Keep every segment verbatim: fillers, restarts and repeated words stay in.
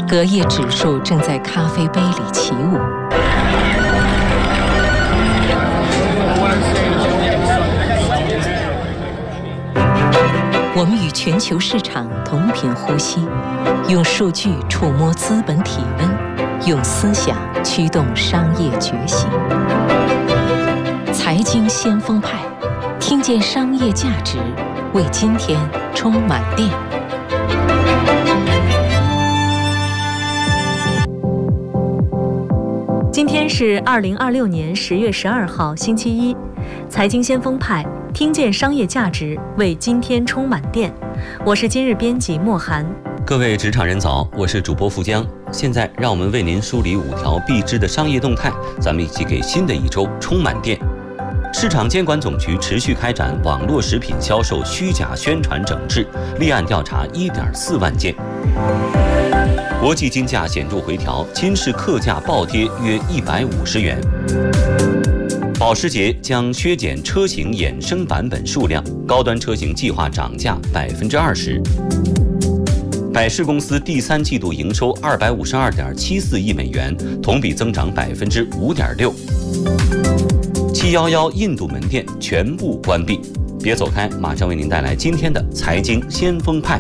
隔夜指数正在咖啡杯里起舞。我们与全球市场同频呼吸，用数据触摸资本体温，用思想驱动商业觉醒。财经先锋派，听见商业价值，为今天充满电。 今天是二零二六年十月十二号，星期一。财经先锋派，听见商业价值，为今天充满电。我是今日编辑莫涵。 各位职场人早，我是主播富江。现在让我们为您梳理五条必知的商业动态，咱们一起给新的一周充满电。市场监管总局持续开展网络食品销售虚假宣传整治，立案调查 一点四万件。国际金价显著回调，金市客价暴跌约一百五十元。保时捷将削减车型衍生版本数量，高端车型计划涨价百分之二十。百世公司第三季度营收二百五十二点七四亿美元，同比增长百分之五点六。七一一印度门店全部关闭。别走开，马上为您带来今天的财经先锋派。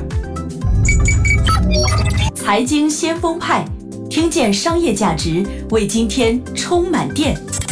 财经先锋派，听见商业价值，为今天充满电。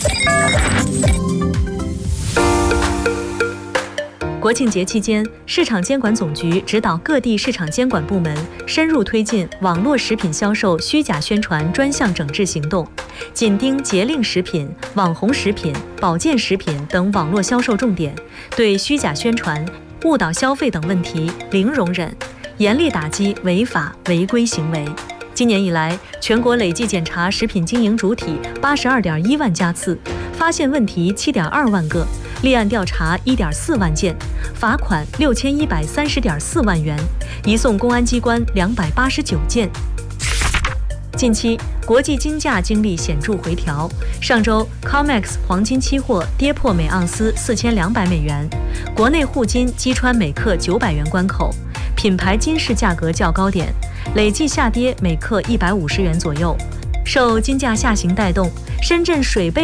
国庆节期间，市场监管总局指导各地市场监管部门深入推进网络食品销售虚假宣传专项整治行动，紧盯节令食品、网红食品、保健食品等网络销售重点，对虚假宣传、误导消费等问题零容忍，严厉打击违法违规行为。今年以来，全国累计检查食品经营主体八十二点一万家次，发现问题七点二万个，立案调查一点四万件，罚款六千一百三十点四万元，移送公安机关两百八十九件。近期，国际金价经历显著回调。上周 C O M E X 黄金期货跌破每盎司四千两百美元，国内沪金击穿每克九百元关口，品牌金饰价格较高点，累计下跌每克一百五十元左右。受金价下行带动，深圳水贝